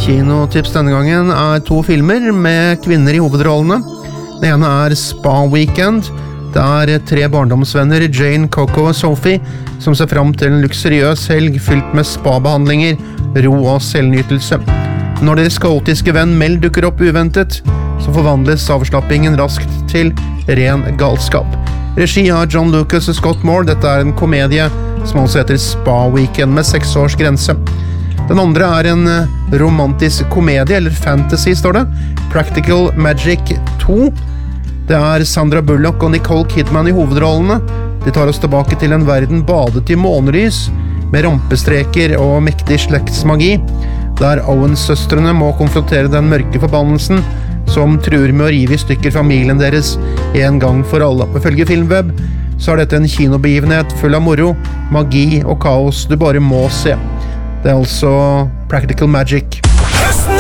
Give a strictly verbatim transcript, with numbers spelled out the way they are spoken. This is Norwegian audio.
Kinotips denne gangen er to filmer med kvinner i hovedrollene. Den ene er Spa Weekend. Det er tre barndomsvenner, Jane, Coco og Sophie, som ser frem til en luksuriøs helg fylt med spa-behandlinger, ro og selvnytelse. Når deres kaotiske venn Mel dukker opp uventet, så forvandles avslappingen raskt til ren galskap. Regi av John Lucas og Scott Moore. Dette er en komedie som også heter Spa Weekend med seks års grense. Den andre er en romantisk komedie, eller fantasy står det, Practical Magic to. Det er Sandra Bullock og Nicole Kidman i hovedrollene. De tar oss tilbake til en verden badet i månelys, med rampestreker og mektig slektsmagi, der Owens-søstrene må konfrontere den mørke forbannelsen som truer med å rive i stykker familien deres en gang for alle. Ifølge Filmweb så er dette en kinobegivenhet full av moro, magi og kaos du bare må se. Det er altså Practical Magic.